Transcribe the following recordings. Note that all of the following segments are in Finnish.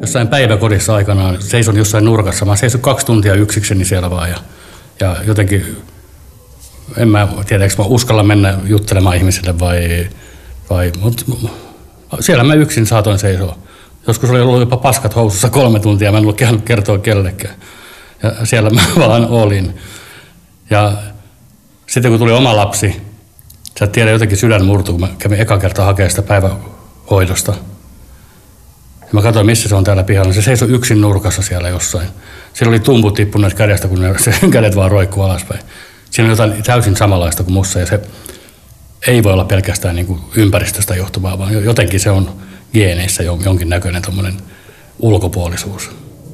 Jossain päiväkodissa aikanaan seison jossain nurkassa. Mä seison 2 tuntia yksikseni siellä vaan ja jotenkin, en mä tiedä, eikö mä uskalla mennä juttelemaan ihmisille mutta siellä mä yksin saatoin seisoa. Joskus oli ollut jopa paskat housussa 3 tuntia, mä en ollut käynyt kertoa kellekään. Ja siellä mä vaan olin. Ja sitten kun tuli oma lapsi, sä tiedä, jotenkin sydän murtui, kun mä kävin eka kertaa hakemaan sitä päivähoidosta. Ja mä katsoin, missä se on täällä pihalla. Se seisoi yksin nurkassa siellä jossain. Siellä oli tumput tippuneet kädestä, kun se kädet vaan roikkuu alaspäin. Siinä on jotain täysin samanlaista kuin mussa, ja se ei voi olla pelkästään niin kuin ympäristöstä johtuvaa, vaan jotenkin se on geeneissä jonkin näköinen tommoinen ulkopuolisuus.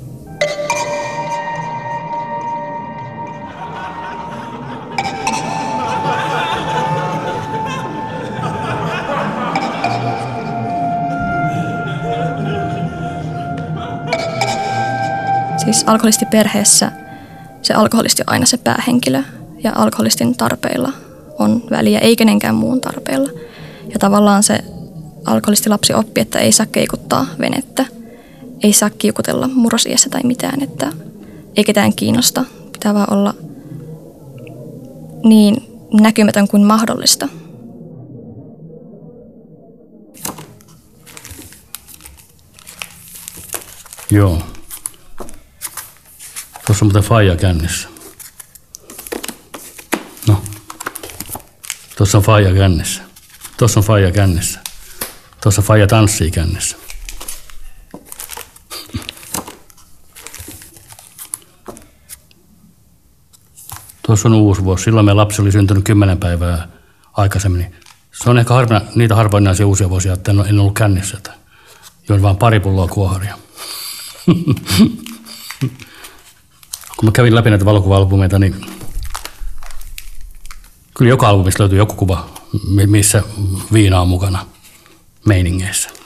Siis alkoholistiperheessä se alkoholisti on aina se päähenkilö ja alkoholistin tarpeilla on väliä, ei kenenkään muun tarpeilla. Ja tavallaan se alkoholistilapsi oppii, että ei saa keikuttaa venettä, ei saa kiukutella murrosiässä tai mitään, että ei ketään kiinnosta. Pitää vaan olla niin näkymätön kuin mahdollista. Joo. Tuossa on muuten faija kännissä. No. Tuossa on faija kännissä. Tuossa on faija kännissä. Tuossa faija tanssii kännissä. Tuossa on uusi vuosi. Silloin meidän lapsi oli syntynyt 10 päivää aikaisemmin. Se on ehkä niitä harvinaisia uusia vuosia, että en ollut kännissä. Join vaan 2 pulloa kuoharia. Kun mä kävin läpi näitä valokuva-albumeita, niin kyllä joka albumista löytyy joku kuva, missä viina on mukana meiningeissä.